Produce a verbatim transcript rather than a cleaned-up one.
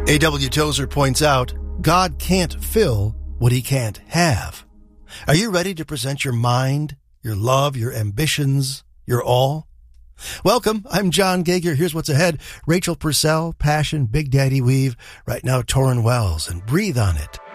A W. Tozer points out, God can't fill what he can't have. Are you ready to present your mind, your love, your ambitions, your all? Welcome, I'm John Gager. Here's what's ahead. Rachel Purcell, Passion, Big Daddy Weave, right now Torrin Wells, and Breathe on It.